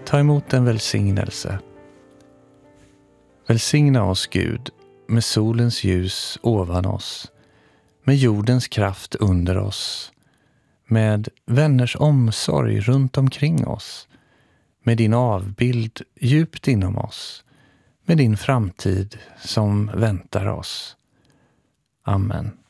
Ta emot en välsignelse. Välsigna oss, Gud, med solens ljus ovan oss, med jordens kraft under oss, med vänners omsorg runt omkring oss, med din avbild djupt inom oss, med din framtid som väntar oss. Amen.